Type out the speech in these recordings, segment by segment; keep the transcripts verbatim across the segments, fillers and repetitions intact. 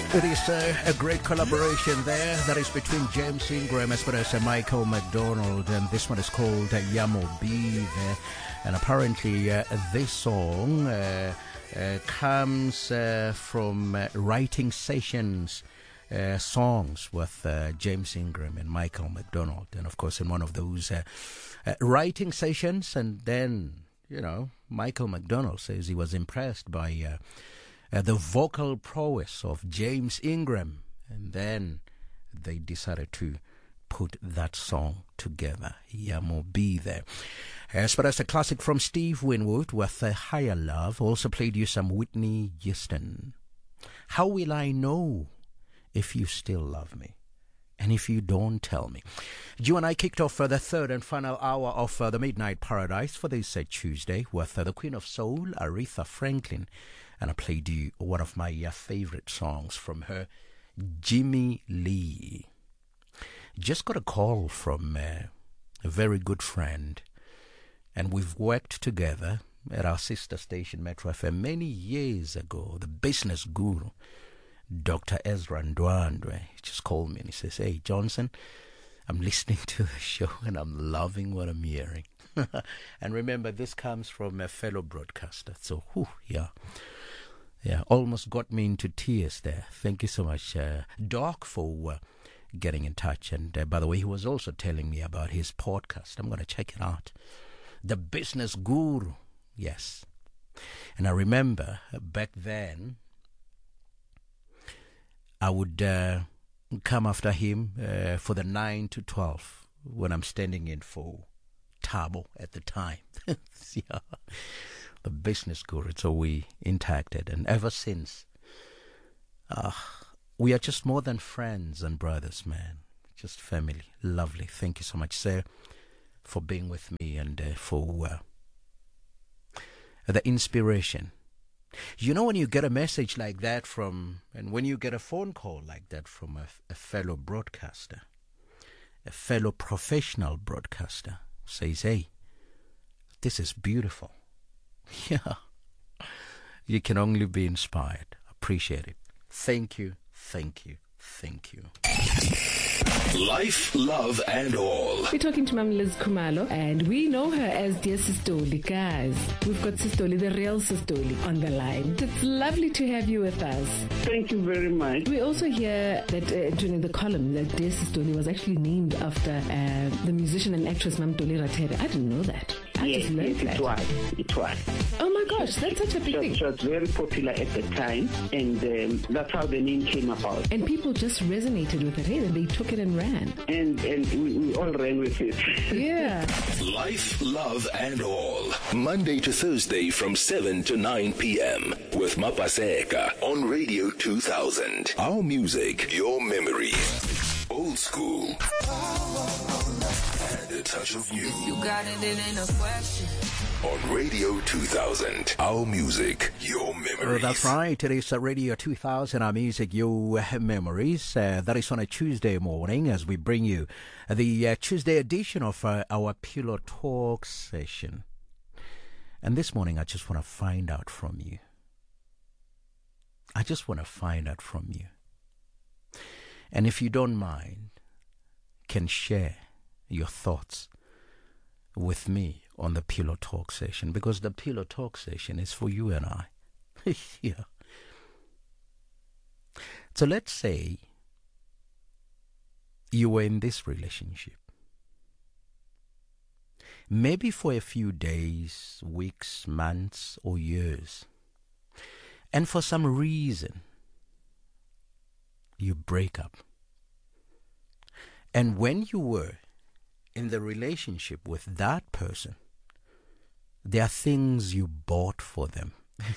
It is uh, a great collaboration there that is between James Ingram as well as uh, Michael McDonald, and this one is called uh, Yamo B. And apparently uh, this song uh, uh, comes uh, from uh, writing sessions, uh, songs with uh, James Ingram and Michael McDonald. And of course in one of those uh, uh, writing sessions, and then, you know, Michael McDonald says he was impressed by uh, Uh, the vocal prowess of James Ingram, and then they decided to put that song together. Yamo B there. As far as the classic from Steve Winwood with uh, Higher Love, also played you some Whitney Houston. How will I know if you still love me? And if you don't, tell me. You and I kicked off uh, the third and final hour of uh, the Midnight Paradise for this uh, Tuesday with uh, the Queen of Soul, Aretha Franklin. And I played you one of my uh, favorite songs from her, Jimmy Lee. Just got a call from uh, a very good friend. And we've worked together at our sister station, Metro F M, many years ago. The business guru, Doctor Ezra Ndwandwe, he just called me and he says, "Hey, Johnson, I'm listening to the show and I'm loving what I'm hearing." And remember, this comes from a fellow broadcaster. So, whew, yeah. Yeah, almost got me into tears there. Thank you so much, uh, Doc, for uh, getting in touch. And uh, by the way, he was also telling me about his podcast. I'm going to check it out. The Business Guru. Yes. And I remember uh, back then, I would uh, come after him uh, for the nine to twelve when I'm standing in for Tabo at the time. Yeah. The Business Guru. So we interacted, and ever since, uh, we are just more than friends and brothers, man. Just family. Lovely. Thank you so much, sir, for being with me and uh, for uh, the inspiration. You know, when you get a message like that from, and when you get a phone call like that from a, a fellow broadcaster, a fellow professional broadcaster, says, "Hey, this is beautiful." Yeah, you can only be inspired. Appreciate it. Thank you, thank you, thank you. Life, love, and all. We're talking to Mama Liz Khumalo, and we know her as Dear Sistoli. Guys, we've got Sistoli, the real Sistoli, on the line. It's lovely to have you with us. Thank you very much. We also hear that uh, during the column that Dear Sistoli was actually named after uh, the musician and actress Mamdoli Ratere. I didn't know that. I yes, just learned yes, that. it was. It was. Oh my gosh, that's such a big so, thing. It was very popular at the time, and um, that's how the name came about. And people just resonated with it, hey, and they took it and ran. And and we, we all ran with it. Yeah. Life, love, and all. Monday to Thursday from seven to nine p.m. with Mapaseka on Radio two thousand. Our music, your memories. Old school. And a touch of new. You got it, it ain't a question. On Radio two thousand, our music, your memories. Oh, that's right. It is uh, Radio two thousand, our music, your memories. Uh, that is on a Tuesday morning as we bring you the uh, Tuesday edition of uh, our Pillow Talk session. And this morning, I just want to find out from you. I just want to find out from you. And if you don't mind, can share your thoughts with me on the Pillow Talk session, because the Pillow Talk session is for you and I. Yeah. So let's say you were in this relationship. Maybe for a few days, weeks, months, or years. And for some reason, you break up. And when you were in the relationship with that person, there are things you bought for them.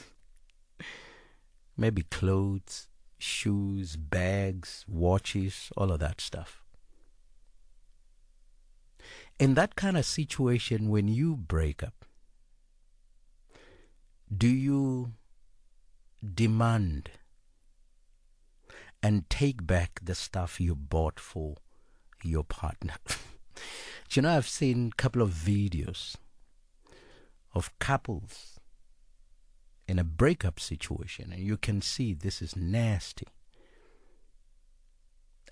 Maybe clothes, shoes, bags, watches, all of that stuff. In that kind of situation, when you break up, do you demand and take back the stuff you bought for your partner? You know, I've seen a couple of videos of couples in a breakup situation, and you can see this is nasty.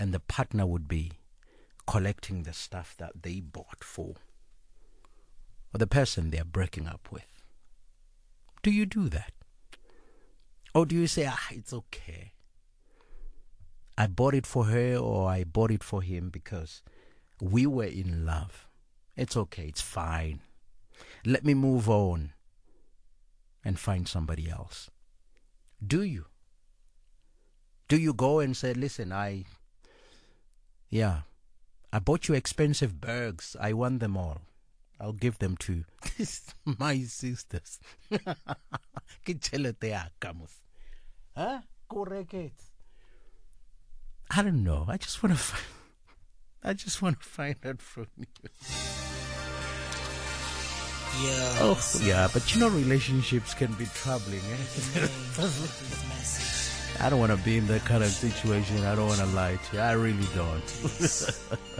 and the partner would be collecting the stuff that they bought for, or the person they're breaking up with? Do you do that? Or do you say, ah, it's okay, I bought it for her or I bought it for him because we were in love. It's okay, it's fine. Let me move on and find somebody else. Do you? Do you go and say, listen, I, yeah, I bought you expensive bags. I want them all. I'll give them to my sisters. Huh? I don't know. I just want to find, I just want to find out from you. Yeah. Oh, yeah, but you know, relationships can be troubling. Eh? I don't want to be in that kind of situation. I don't want to lie to you. I really don't.